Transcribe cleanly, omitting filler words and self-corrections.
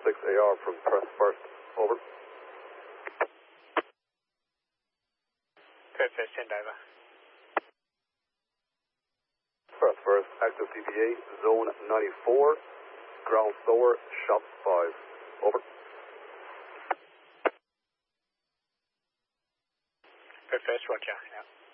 AR from Perth First. Over. Perth First, send over. Perth First, active CPA, zone 94, ground floor, shop 5. Over. Perth First, roger. Yeah.